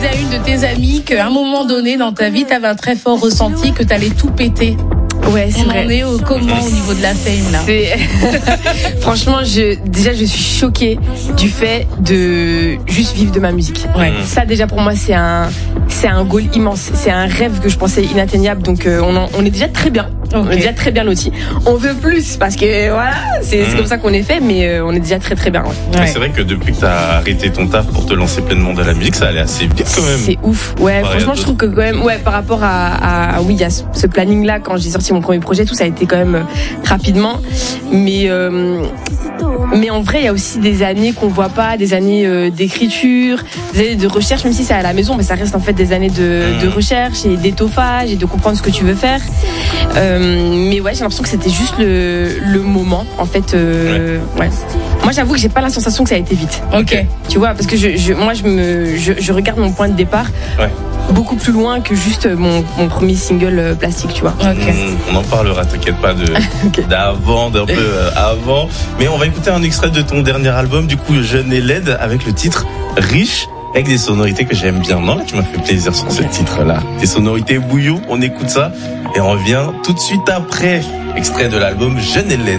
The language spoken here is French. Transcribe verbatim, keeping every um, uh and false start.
à une de tes amies qu'à un moment donné dans ta vie, tu avais un très fort ressenti que tu allais tout péter. Ouais, c'est On vrai. en est au comment au niveau de la fame là. C'est... Franchement, je, déjà, je suis choquée du fait de juste vivre de ma musique. Ouais. Ça, déjà, pour moi, c'est un, c'est un goal immense. C'est un rêve que je pensais inatteignable. Donc, euh, on, en, on est déjà très bien. Okay. On est déjà très bien lotis. On veut plus parce que voilà, c'est, c'est comme ça qu'on est fait, mais euh, on est déjà très très bien. Ouais. Ouais. C'est vrai que depuis que tu as arrêté ton taf pour te lancer pleinement dans la musique, ça allait assez vite quand même. C'est ouf. Ouais, Pareil franchement, je trouve que quand même, ouais, par rapport à, à oui, à ce, ce planning-là, quand j'ai sorti mon premier projet, tout ça a été quand même euh, rapidement. Mais euh, mais en vrai, il y a aussi des années qu'on voit pas, des années euh, d'écriture, des années de recherche, même si c'est à la maison, mais ça reste en fait des années de, de recherche et d'étoffage et de comprendre ce que tu veux faire. Euh, mais ouais, j'ai l'impression que c'était juste le, le moment, en fait. Euh, ouais. ouais. Moi, j'avoue que j'ai pas la sensation que ça a été vite. Ok. Tu vois, parce que je, je, moi, je me, je, je regarde mon point de départ. Ouais. Beaucoup plus loin que juste mon, mon premier single plastique, tu vois. Okay. Mmh, on en parlera, t'inquiète pas, de, okay. d'avant, d'un peu euh, avant. Mais on va écouter un extrait de ton dernier album, du coup, Jeune et laide, avec le titre Riche, avec des sonorités que j'aime bien. Non, là, tu m'as fait plaisir sur okay. ce titre-là. Des sonorités bouillon, on écoute ça et on revient tout de suite après. Extrait de l'album Jeune et laide.